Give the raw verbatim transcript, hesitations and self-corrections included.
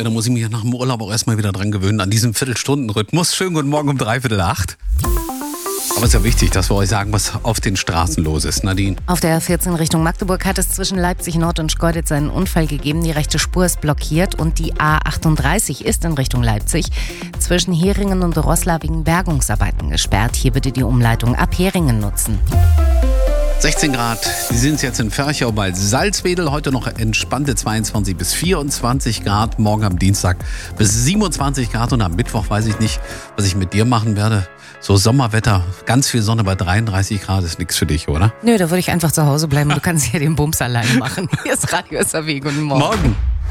Ja, da muss ich mich nach dem Urlaub auch erstmal wieder dran gewöhnen, an diesem Viertelstundenrhythmus. Schönen guten Morgen um dreiviertel acht. Aber es ist ja wichtig, dass wir euch sagen, was auf den Straßen los ist. Nadine? Auf der A vierzehn Richtung Magdeburg hat es zwischen Leipzig Nord und Schkeuditz einen Unfall gegeben. Die rechte Spur ist blockiert und die A achtunddreißig ist in Richtung Leipzig zwischen Heringen und Roßla wegen Bergungsarbeiten gesperrt. Hier bitte die Umleitung ab Heringen nutzen. sechzehn Grad, Sie sind jetzt in Ferchau bei Salzwedel. Heute noch entspannte zweiundzwanzig bis vierundzwanzig Grad. Morgen am Dienstag bis siebenundzwanzig Grad. Und am Mittwoch weiß ich nicht, was ich mit dir machen werde. So Sommerwetter, ganz viel Sonne bei dreiunddreißig Grad ist nichts für dich, oder? Nö, da würde ich einfach zu Hause bleiben. Du kannst ja den Bums alleine machen. Hier ist Radio S R W. Guten Morgen. Morgen.